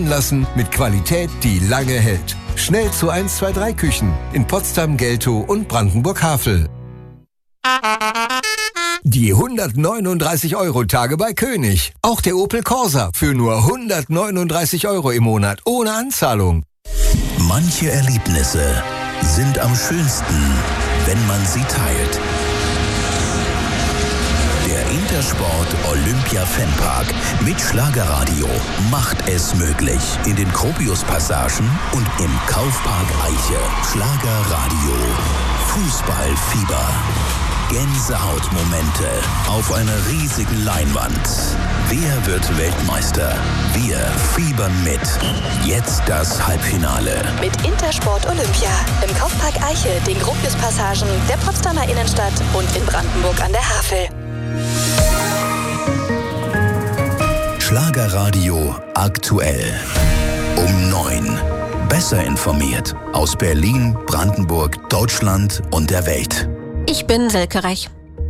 lassen mit Qualität, die lange hält. Schnell zu 1-2-3 Küchen in Potsdam, Geltow und Brandenburg-Havel. Die 139-Euro-Tage bei König. Auch der Opel Corsa für nur 139 Euro im Monat ohne Anzahlung. Manche Erlebnisse sind am schönsten, wenn man sie teilt. Der Intersport Olympia Fanpark mit Schlagerradio macht es möglich. In den Gropius-Passagen und im Kaufpark Eiche. Schlagerradio. Fußballfieber. Gänsehautmomente auf einer riesigen Leinwand. Wer wird Weltmeister? Wir fiebern mit. Jetzt das Halbfinale. Mit Intersport Olympia im Kaufpark Eiche, den Gropius-Passagen, der Potsdamer Innenstadt und in Brandenburg an der Havel. Schlagerradio aktuell. Um 9. Besser informiert aus Berlin, Brandenburg, Deutschland und der Welt. Ich bin Silke Rech.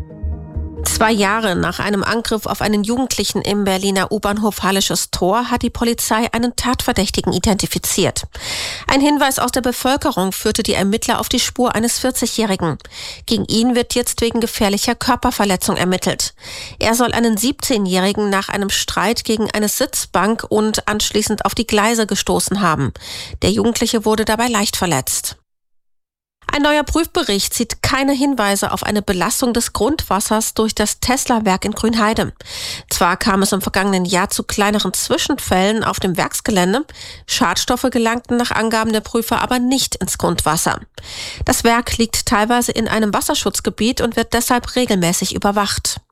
2 Jahre nach einem Angriff auf einen Jugendlichen im Berliner U-Bahnhof Hallisches Tor hat die Polizei einen Tatverdächtigen identifiziert. Ein Hinweis aus der Bevölkerung führte die Ermittler auf die Spur eines 40-Jährigen. Gegen ihn wird jetzt wegen gefährlicher Körperverletzung ermittelt. Er soll einen 17-Jährigen nach einem Streit gegen eine Sitzbank und anschließend auf die Gleise gestoßen haben. Der Jugendliche wurde dabei leicht verletzt. Ein neuer Prüfbericht sieht keine Hinweise auf eine Belastung des Grundwassers durch das Tesla-Werk in Grünheide. Zwar kam es im vergangenen Jahr zu kleineren Zwischenfällen auf dem Werksgelände, Schadstoffe gelangten nach Angaben der Prüfer aber nicht ins Grundwasser. Das Werk liegt teilweise in einem Wasserschutzgebiet und wird deshalb regelmäßig überwacht.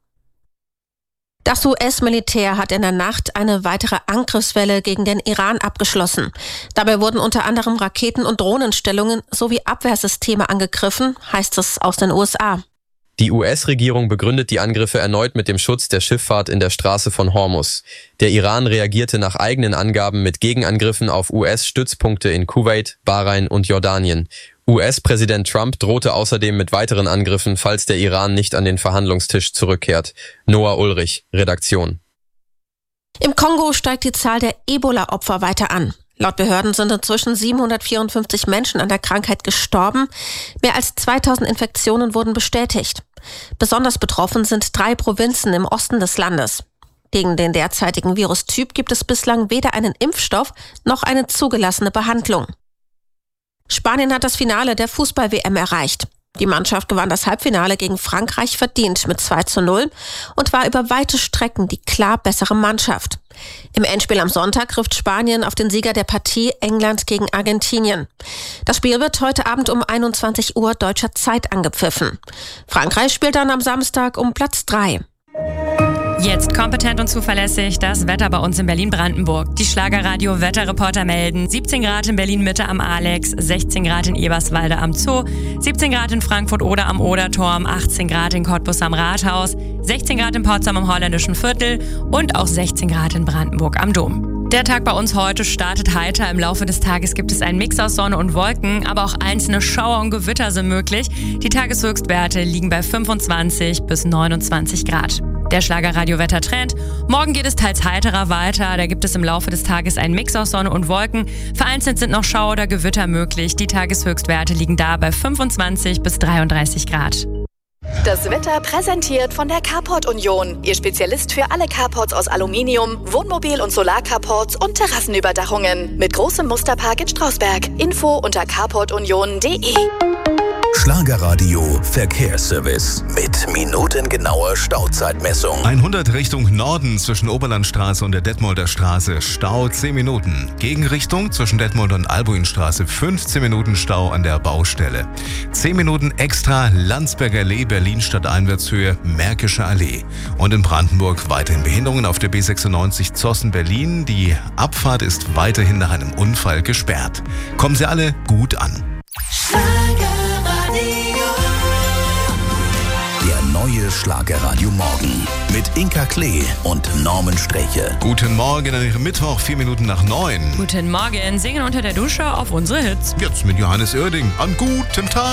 Das US-Militär hat in der Nacht eine weitere Angriffswelle gegen den Iran abgeschlossen. Dabei wurden unter anderem Raketen- und Drohnenstellungen sowie Abwehrsysteme angegriffen, heißt es aus den USA. Die US-Regierung begründet die Angriffe erneut mit dem Schutz der Schifffahrt in der Straße von Hormuz. Der Iran reagierte nach eigenen Angaben mit Gegenangriffen auf US-Stützpunkte in Kuwait, Bahrain und Jordanien. US-Präsident Trump drohte außerdem mit weiteren Angriffen, falls der Iran nicht an den Verhandlungstisch zurückkehrt. Noah Ulrich, Redaktion. Im Kongo steigt die Zahl der Ebola-Opfer weiter an. Laut Behörden sind inzwischen 754 Menschen an der Krankheit gestorben. Mehr als 2000 Infektionen wurden bestätigt. Besonders betroffen sind 3 Provinzen im Osten des Landes. Gegen den derzeitigen Virustyp gibt es bislang weder einen Impfstoff noch eine zugelassene Behandlung. Spanien hat das Finale der Fußball-WM erreicht. Die Mannschaft gewann das Halbfinale gegen Frankreich verdient mit 2:0 und war über weite Strecken die klar bessere Mannschaft. Im Endspiel am Sonntag trifft Spanien auf den Sieger der Partie England gegen Argentinien. Das Spiel wird heute Abend um 21 Uhr deutscher Zeit angepfiffen. Frankreich spielt dann am Samstag um Platz 3. Jetzt kompetent und zuverlässig das Wetter bei uns in Berlin-Brandenburg. Die Schlagerradio-Wetterreporter melden 17 Grad in Berlin-Mitte am Alex, 16 Grad in Eberswalde am Zoo, 17 Grad in Frankfurt-Oder am Oderturm, 18 Grad in Cottbus am Rathaus, 16 Grad in Potsdam am Holländischen Viertel und auch 16 Grad in Brandenburg am Dom. Der Tag bei uns heute startet heiter. Im Laufe des Tages gibt es einen Mix aus Sonne und Wolken, aber auch einzelne Schauer und Gewitter sind möglich. Die Tageshöchstwerte liegen bei 25 bis 29 Grad. Der Schlagerradio-Wettertrend. Morgen geht es teils heiterer weiter. Da gibt es im Laufe des Tages einen Mix aus Sonne und Wolken. Vereinzelt sind noch Schauer oder Gewitter möglich. Die Tageshöchstwerte liegen da bei 25 bis 33 Grad. Das Wetter präsentiert von der Carport Union. Ihr Spezialist für alle Carports aus Aluminium, Wohnmobil- und Solarcarports und Terrassenüberdachungen. Mit großem Musterpark in Strausberg. Info unter carportunion.de. Schlagerradio Verkehrsservice mit minutengenauer Stauzeitmessung. 100 Richtung Norden zwischen Oberlandstraße und der Detmolder Straße Stau 10 Minuten. Gegenrichtung zwischen Detmold und Albuinstraße 15 Minuten Stau an der Baustelle. 10 Minuten extra Landsberger Allee, Berlin Stadteinwärtshöhe, Märkische Allee. Und in Brandenburg weiterhin Behinderungen auf der B96 Zossen-Berlin. Die Abfahrt ist weiterhin nach einem Unfall gesperrt. Kommen Sie alle gut an. Der neue Schlagerradio Morgen mit Inka Klee und Norman Streche. Guten Morgen an Ihrem Mittwoch, 4 Minuten nach 9. Guten Morgen, singen unter der Dusche auf unsere Hits. Jetzt mit Johannes Oerding. An guten Tag.